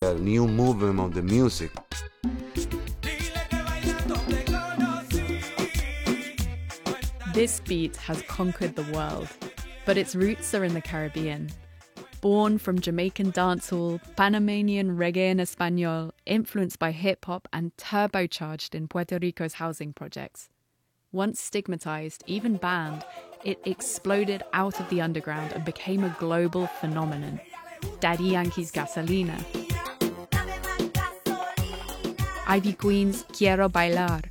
a new movement of the music. This beat has conquered the world, but its roots are in the Caribbean. Born from Jamaican dancehall, Panamanian reggae en español, influenced by hip-hop and turbocharged in Puerto Rico's housing projects. Once stigmatized, even banned, it exploded out of the underground and became a global phenomenon. Daddy Yankee's Gasolina. Ivy Queen's Quiero Bailar.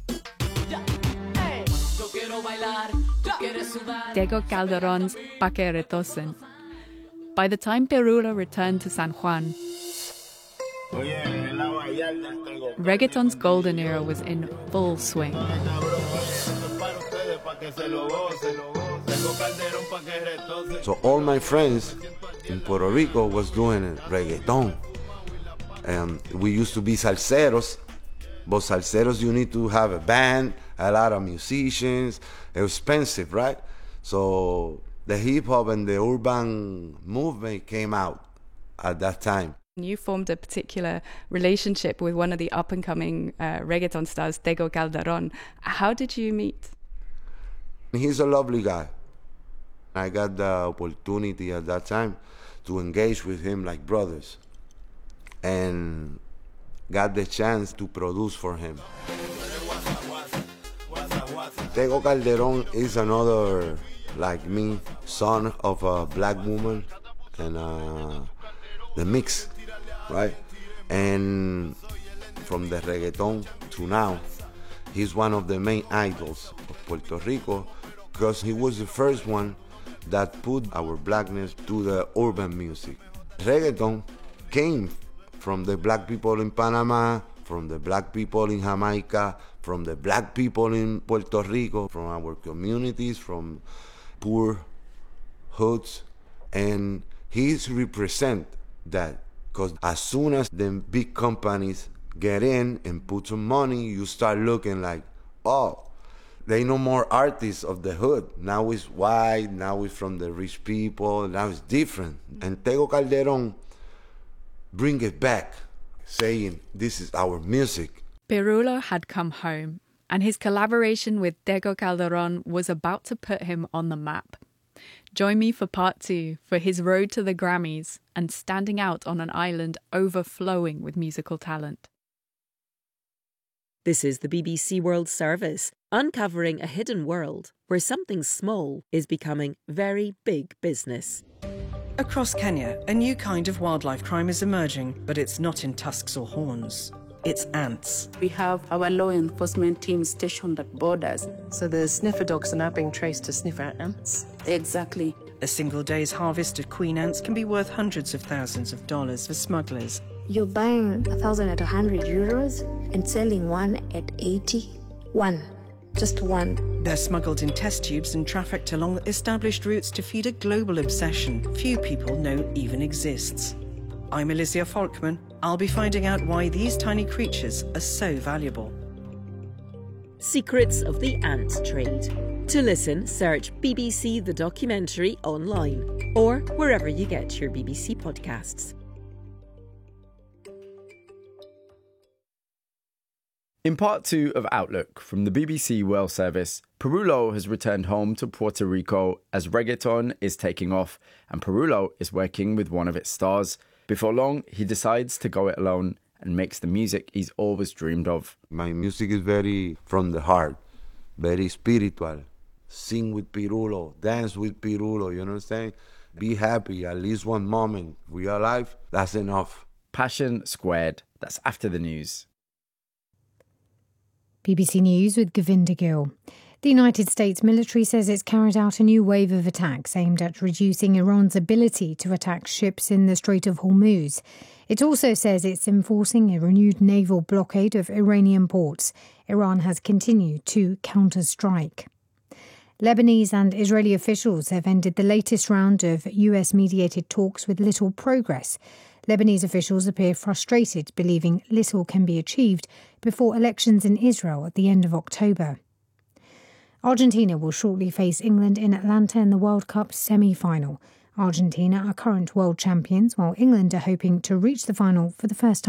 Tego Calderon's Pa Que Retosen. By the time Pirulo returned to San Juan, reggaeton's golden era was in full swing. So all my friends in Puerto Rico was doing reggaeton. And we used to be salseros. But salseros, you need to have a band, a lot of musicians. It was expensive, right? So the hip-hop and the urban movement came out at that time. You formed a particular relationship with one of the up-and-coming reggaeton stars, Tego Calderon. How did you meet? He's a lovely guy. I got the opportunity at that time to engage with him like brothers. And got the chance to produce for him. Tego Calderon is another, like me, son of a black woman and the mix, right? And from the reggaeton to now, he's one of the main idols of Puerto Rico because he was the first one that put our blackness to the urban music. Reggaeton came from the black people in Panama, from the black people in Jamaica, from the black people in Puerto Rico, from our communities, from poor hoods. And he's represent that because as soon as the big companies get in and put some money, you start looking like, oh, they no more artists of the hood. Now it's white, now it's from the rich people, now it's different. And Tego Calderon bring it back, saying, this is our music. Pirulo had come home, and his collaboration with Tego Calderon was about to put him on the map. Join me for part 2 for his road to the Grammys and standing out on an island overflowing with musical talent. This is the BBC World Service, uncovering a hidden world where something small is becoming very big business. Across Kenya, a new kind of wildlife crime is emerging, but it's not in tusks or horns. It's ants. We have our law enforcement team stationed at borders. So the sniffer dogs are now being traced to sniff out ants? Exactly. A single day's harvest of queen ants can be worth hundreds of thousands of dollars for smugglers. You're buying 1,000 at 100 euros and selling one at 80. One. Just one. They're smuggled in test tubes and trafficked along established routes to feed a global obsession few people know even exists. I'm Alicia Folkman. I'll be finding out why these tiny creatures are so valuable. Secrets of the Ant Trade. To listen, search BBC The Documentary online or wherever you get your BBC podcasts. In part 2 of Outlook from the BBC World Service, Pirulo has returned home to Puerto Rico as reggaeton is taking off and Pirulo is working with one of its stars. Before long, he decides to go it alone and makes the music he's always dreamed of. My music is very from the heart, very spiritual. Sing with Pirulo, dance with Pirulo, you know what I'm saying? Be happy, at least one moment. We are alive, that's enough. Passion squared. That's after the news. BBC News with Govinda Gill. The United States military says it's carried out a new wave of attacks aimed at reducing Iran's ability to attack ships in the Strait of Hormuz. It also says it's enforcing a renewed naval blockade of Iranian ports. Iran has continued to counter-strike. Lebanese and Israeli officials have ended the latest round of US-mediated talks with little progress. Lebanese officials appear frustrated, believing little can be achieved before elections in Israel at the end of October. Argentina will shortly face England in Atlanta in the World Cup semi-final. Argentina are current world champions, while England are hoping to reach the final for the first time.